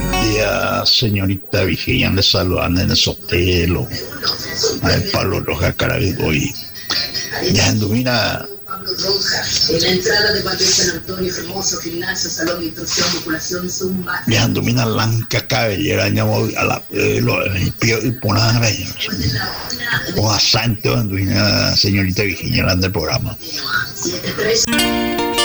Buen día, señorita Virginia, le saludan en el Sotelo, a ver, Pablo Roja Carabigoy. Ya anduvina. En la entrada de Parque San Antonio, hermoso gimnasio, salón de instrucción, musculación, zumba. Ya anduvina blanca cabellera, llamo a la pio y ponada, con asante, anduvina, señorita Virginia, del programa.